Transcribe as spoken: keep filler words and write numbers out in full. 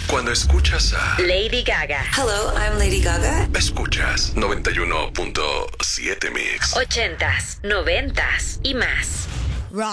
Cuando escuchas a Lady Gaga. Hello, I'm Lady Gaga. Escuchas noventa y uno punto siete Mix. Ochentas, noventas y más.